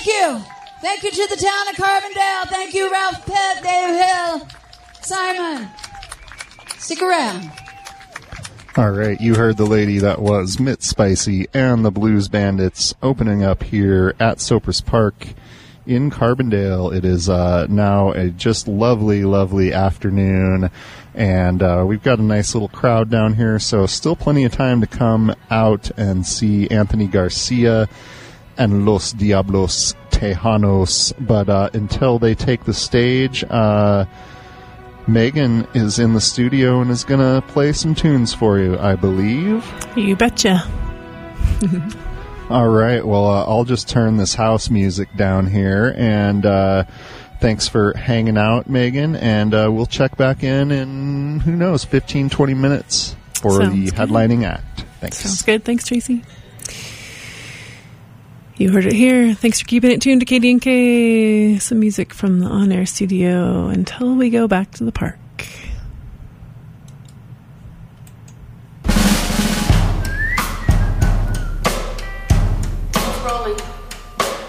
Thank you. Thank you to the town of Carbondale. Thank you, Ralph Pitt, Dave Hill, Simon. Stick around. All right, you heard the lady that was Mitt Spicy and the Blues Bandits opening up here at Sopris Park in Carbondale. It is now a just lovely, lovely afternoon, and we've got a nice little crowd down here, so still plenty of time to come out and see Anthony Garcia and Los Diablos Tejanos. But until they take the stage, Megan is in the studio and is going to play some tunes for you, I believe. You betcha. All right, well, I'll just turn this house music down here, and thanks for hanging out, Megan, and we'll check back in who knows, 15, 20 minutes for the headlining act. Thanks. Sounds good. Thanks, Tracy. You heard it here. Thanks for keeping it tuned to KDNK. Some music from the on-air studio until we go back to the park.